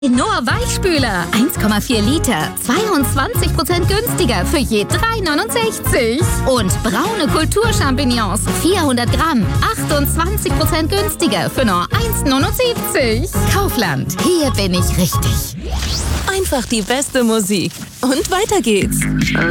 Knorr Weichspüler, 1,4 Liter, 22% günstiger für je 3,69. Und braune Kulturchampignons, 400 Gramm, 28% günstiger für nur 1,79. Kaufland, hier bin ich richtig. Einfach die beste Musik. Und weiter geht's.